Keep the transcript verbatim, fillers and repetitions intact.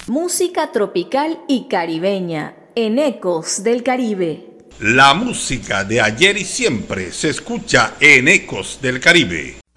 Música tropical y caribeña en Ecos del Caribe. La música de ayer y siempre se escucha en Ecos del Caribe.